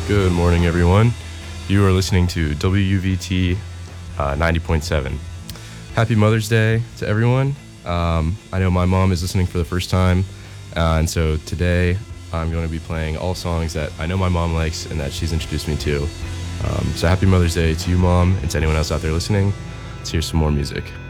Good morning, everyone. You are listening to WUVT 90.7. Happy Mother's Day to everyone. I know my mom is listening for the first time, and so today I'm going to be playing all songs that I know my mom likes and that she's introduced me to. So happy Mother's Day to you, Mom, and to anyone else out there listening. Let's hear some more music.